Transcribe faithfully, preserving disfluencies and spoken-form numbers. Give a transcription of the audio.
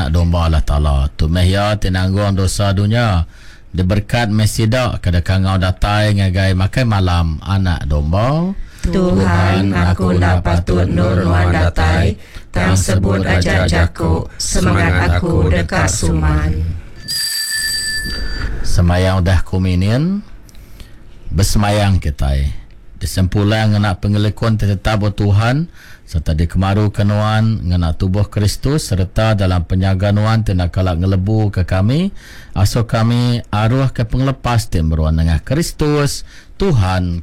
anak domba Allah Ta'ala. Tu mehya tinanggung dosa dunia. Diberkat mesida kada kangau datai ngagai makai malam anak domba. Tuhan, aku nak patut nur nuan datai, tang sebut ajar jaku, semangat aku dekat suman. Semayang dah kuminin, bersemayang kita. Disempulang ngena pengelikuan tetap Tuhan, serta dikemaru kenuan ngena tubuh Kristus, serta dalam penyagaan nuan tidak kalak ngelebu ke kami, aso kami arwah ke penglepas timruan dengan Kristus, Tuhan